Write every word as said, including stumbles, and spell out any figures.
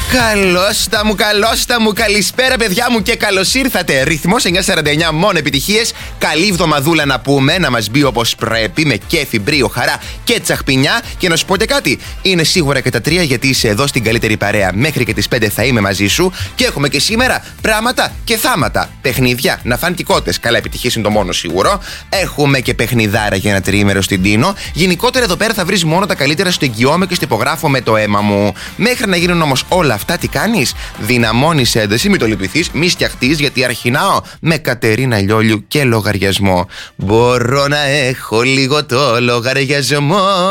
Καλώς τα μου, καλώς τα μου, καλησπέρα παιδιά μου και καλώς ήρθατε. Ρυθμός εννιά σαράντα εννιά, μόνο επιτυχίες. Καλή εβδομαδούλα να πούμε, να μας μπει όπως πρέπει, με κέφι, μπρίο, χαρά και τσαχπινιά. Και να σου πω και κάτι, είναι σίγουρα και τα τρία γιατί είσαι εδώ στην καλύτερη παρέα. Μέχρι και τις πέντε θα είμαι μαζί σου και έχουμε και σήμερα πράγματα και θάματα. Παιχνίδια, να φάνε και κότες. Καλά, επιτυχίες είναι το μόνο σίγουρο. Έχουμε και παιχνιδάρα για ένα τριήμερο στην Τίνο. Γενικότερα εδώ πέρα θα βρεις μόνο τα καλύτερα στο εγγυώμαι και στο υπογράφω με το αίμα μου. Μέχρι να γίνουν όμως όλα αυτά, τι κάνεις? Δυναμώνεις ένταση, μην το λυπηθείς, μη στιαχτείς, γιατί αρχινάω με Κατερίνα Λιόλιου και λογαριασμό. Μπορώ να έχω λίγο το λογαριασμό.